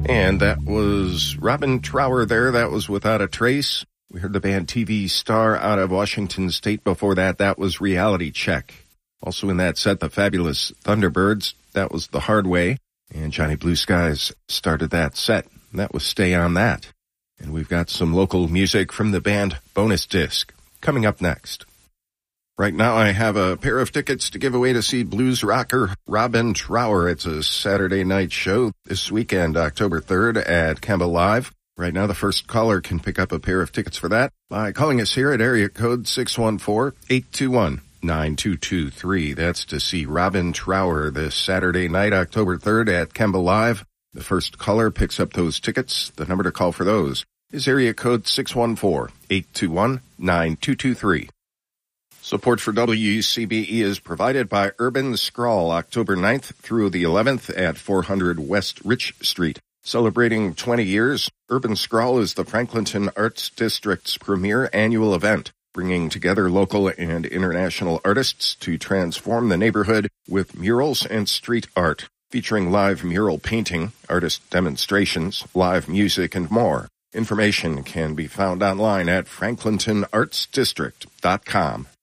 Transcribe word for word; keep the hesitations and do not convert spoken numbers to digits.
And that was Robin Trower there. That was Without a Trace. We heard the band T V Star out of Washington State before that. That was Reality Check. Also in that set, the fabulous Thunderbirds. That was The Hard Way. And Johnny Blue Skies started that set. That was Stay on That. And we've got some local music from the band Bonus Disc coming up next. Right now I have a pair of tickets to give away to see blues rocker Robin Trower. It's a Saturday night show this weekend, October third at Kemba Live. Right now the first caller can pick up a pair of tickets for that by calling us here at area code six one four, eight two one, nine two two three. That's to see Robin Trower this Saturday night, October third at Kemba Live. The first caller picks up those tickets. The number to call for those is area code six one four, eight two one, nine two two three. Support for W C B E is provided by Urban Scrawl, October ninth through the eleventh at four hundred West Rich Street. Celebrating twenty years, Urban Scrawl is the Franklinton Arts District's premier annual event, bringing together local and international artists to transform the neighborhood with murals and street art, featuring live mural painting, artist demonstrations, live music, and more. Information can be found online at franklinton arts district dot com.